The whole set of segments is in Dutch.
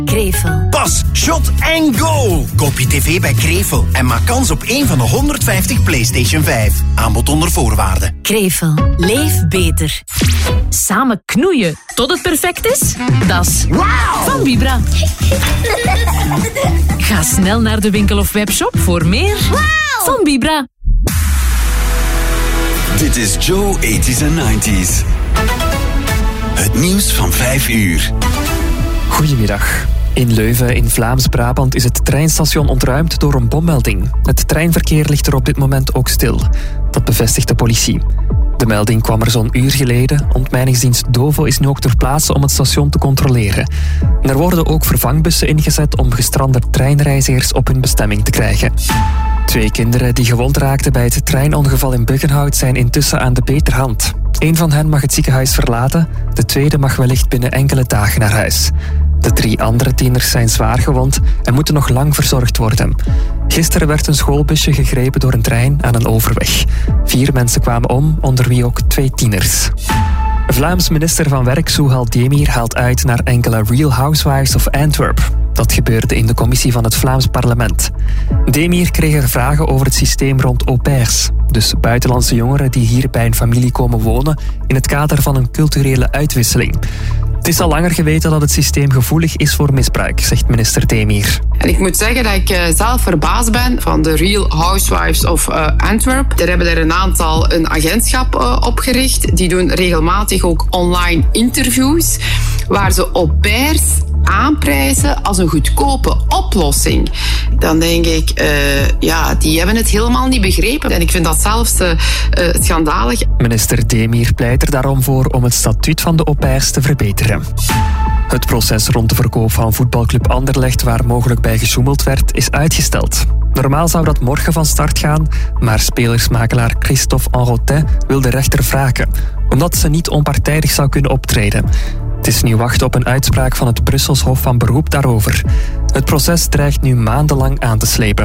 Krevel. Pas, shot en go! Koop je tv bij Krevel en maak kans op één van de 150 PlayStation 5. Aanbod onder voorwaarden. Krevel. Leef beter. Samen knoeien tot het perfect is? Dat is van Vibra. Ga snel naar de winkel of webshop voor meer van Vibra. Dit is Joe 80s en 90s. Het nieuws van 5 uur. Goedemiddag. In Leuven in Vlaams-Brabant is het treinstation ontruimd door een bommelding. Het treinverkeer ligt er op dit moment ook stil. Dat bevestigt de politie. De melding kwam er zo'n uur geleden. Ontmijningsdienst Dovo is nu ook ter plaatse om het station te controleren. Er worden ook vervangbussen ingezet om gestrande treinreizigers op hun bestemming te krijgen. 2 kinderen die gewond raakten bij het treinongeval in Buggenhout zijn intussen aan de betere hand. 1 van hen mag het ziekenhuis verlaten, de tweede mag wellicht binnen enkele dagen naar huis. De 3 andere tieners zijn zwaar gewond en moeten nog lang verzorgd worden. Gisteren werd een schoolbusje gegrepen door een trein aan een overweg. 4 mensen kwamen om, onder wie ook 2 tieners. Vlaams minister van Werk Souhal Demir haalt uit naar enkele Real Housewives of Antwerp. Dat gebeurde in de commissie van het Vlaams parlement. Demir kreeg er vragen over het systeem rond au pairs. Dus buitenlandse jongeren die hier bij een familie komen wonen in het kader van een culturele uitwisseling. Het is al langer geweten dat het systeem gevoelig is voor misbruik, zegt minister Demir. En ik moet zeggen dat ik zelf verbaasd ben van de Real Housewives of Antwerp. Daar hebben er een aantal een agentschap opgericht. Die doen regelmatig ook online interviews waar ze au pairs aanprijzen als een goedkope oplossing. Dan denk ik, die hebben het helemaal niet begrepen. En ik vind dat zelfs schandalig. Minister Demir pleit er daarom voor om het statuut van de au pairs te verbeteren. Het proces rond de verkoop van voetbalclub Anderlecht, waar mogelijk bij gesjoemeld werd, is uitgesteld. Normaal zou dat morgen van start gaan, maar spelersmakelaar Christophe Enrotin wil de rechter wraken, omdat ze niet onpartijdig zou kunnen optreden. Het is nu wachten op een uitspraak van het Brussels Hof van Beroep daarover. Het proces dreigt nu maandenlang aan te slepen.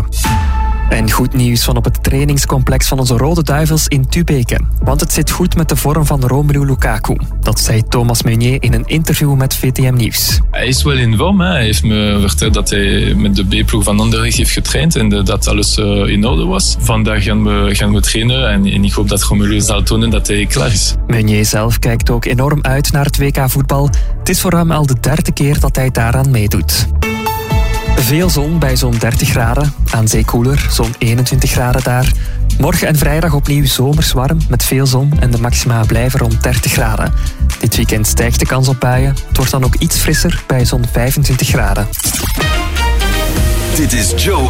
En goed nieuws van op het trainingscomplex van onze Rode Duivels in Tubeke. Want het zit goed met de vorm van Romelu Lukaku. Dat zei Thomas Meunier in een interview met VTM Nieuws. Hij is wel in vorm. Hè. Hij heeft me verteld dat hij met de B-ploeg van Anderlecht heeft getraind en dat alles in orde was. Vandaag gaan we trainen en ik hoop dat Romelu zal tonen dat hij klaar is. Meunier zelf kijkt ook enorm uit naar het WK-voetbal. Het is voor hem al de 3e keer dat hij daaraan meedoet. Veel zon bij zo'n 30 graden. Aan zee koeler, zo'n 21 graden daar. Morgen en vrijdag opnieuw zomers warm met veel zon en de maxima blijven rond 30 graden. Dit weekend stijgt de kans op buien. Het wordt dan ook iets frisser bij zo'n 25 graden. Dit is Joe